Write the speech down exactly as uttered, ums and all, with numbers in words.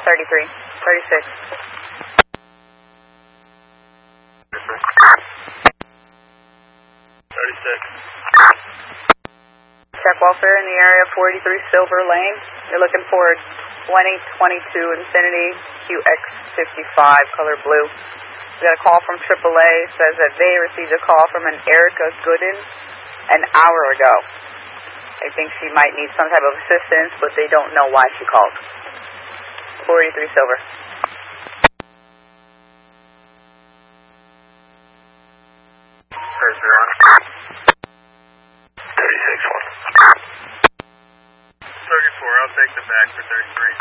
thirty-three, thirty-six. thirty-six. Check welfare in the area, forty-three Silver Lane. You're looking for twenty twenty-two Infinity Q X fifty-five, color blue. We got a call from triple A, says that they received a call from an Erica Gooden an hour ago. They think she might need some type of assistance, but they don't know why she called. forty-three Silver. thirty-four, I'll take the back for thirty-three.